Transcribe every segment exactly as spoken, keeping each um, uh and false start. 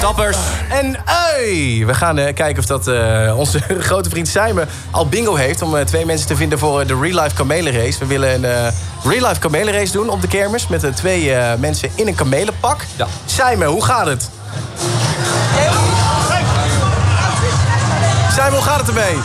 Tappers. En hey, we gaan uh, kijken of dat uh, onze grote vriend Simon al bingo heeft... om uh, twee mensen te vinden voor uh, de Real Life Kamelenrace. We willen een uh, Real Life Kamelenrace doen op de kermis... met uh, twee uh, mensen in een kamelenpak. Ja. Simon, hoe gaat het? Simon, hoe gaat het ermee?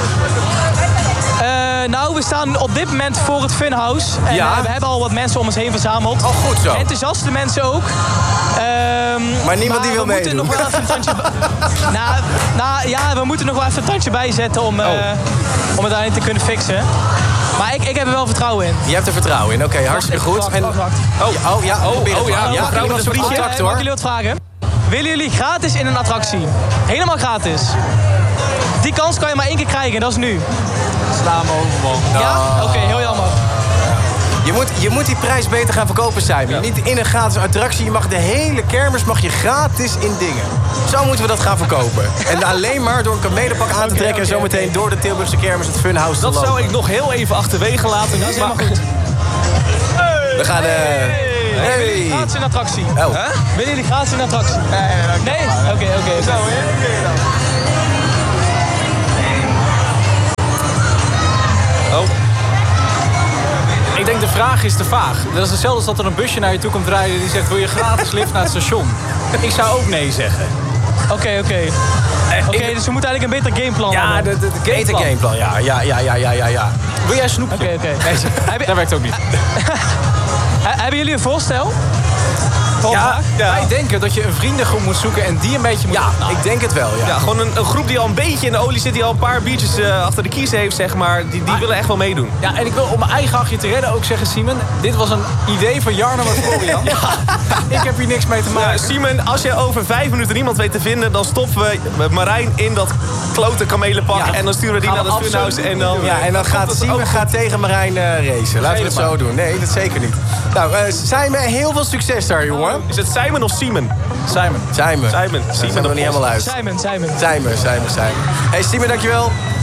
Uh, nou, we staan op dit moment voor het Funhouse. En Ja. uh, we hebben al wat mensen om ons heen verzameld. Oh, goed zo. Enthousiaste mensen ook. Um, Maar niemand die wil we moeten meedoen. nog wel even een tandje... nou, nou, ja, we moeten nog wel even een tandje bijzetten om, uh, Oh. om het uiteindelijk te kunnen fixen. Maar ik, ik heb er wel vertrouwen in. Je hebt er vertrouwen in. Oké, okay, hartstikke goed. Wacht, En... wacht, wacht. Oh, oh ja, Oh, probeer het oh, maar. ja, ja, mevrouw met een vriendje. contact, Uh, hoor. mag ik jullie wat vragen? Willen jullie gratis in een attractie? Helemaal gratis. Die kans kan je maar één keer krijgen en dat is nu. Sla me over, man. Ja? Oké, okay, heel jammer. Je moet, je moet die prijs beter gaan verkopen, Simon. Ja. Niet in een gratis attractie. Je mag de hele kermis mag je gratis in dingen. Zo moeten we dat gaan verkopen. En alleen maar door een kamelenpak aan te trekken... okay, en zometeen okay. door de Tilburgse kermis het Funhouse Dat te lopen. zou ik nog heel even achterwege laten. Dat is helemaal goed. We gaan... Uh... Hey. Willen jullie gratis in een attractie? Oh. Huh? Willen jullie gratis in een attractie? Nee? Nee? Oké, oké. Zo, Oh. Ik denk de vraag is te vaag. Dat is hetzelfde als dat er een busje naar je toe komt rijden... die zegt, wil je gratis lift naar het station? Ik zou ook nee zeggen. Oké, oké. Oké, dus we moeten eigenlijk een beter gameplan Ja, hebben. de, de, de Beter gameplan. gameplan, ja. Ja, ja, ja, ja, ja, ja. Wil jij snoepje? Oké, oké. Nee, dat werkt ook niet. Hebben jullie een voorstel? Ja, ja, wij denken dat je een vriendengroep moet zoeken en die een beetje moet... Ja, nou, ik denk het wel, ja. Ja, gewoon een, een groep die al een beetje in de olie zit... die al een paar biertjes uh, achter de kiezen heeft, zeg maar. Die, die maar, willen echt wel meedoen. Ja, en ik wil om mijn eigen hachje te redden ook zeggen, Simon... dit was een idee van Jarno met Florian. Ja. Ik heb hier niks mee te maken. Ja, Simon, als je over vijf minuten niemand weet te vinden... dan stoppen we Marijn in dat klote kamelenpak... Ja. en dan sturen we die Gaan naar we het Funhouse. En dan, Ja, en dan gaat Simon gaat tegen Marijn uh, racen. Laten we het zo doen. Nee, dat zeker niet. Nou, uh, Simon, heel veel succes daar, jongen. Is het Simon of Simon? Simon. Simon. Simon. Dat zijn we nog niet helemaal uit. Simon, Simon. Simon, Simon, Simon. Hey, Simon, dankjewel.